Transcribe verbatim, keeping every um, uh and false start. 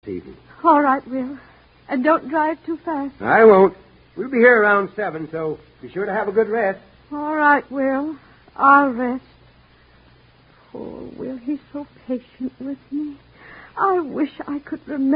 evening. All right, Will. And don't drive too fast. I won't. We'll be here around seven, so be sure to have a good rest. All right, Will. I'll rest. Poor Will, he's so patient with me. I wish I could remember.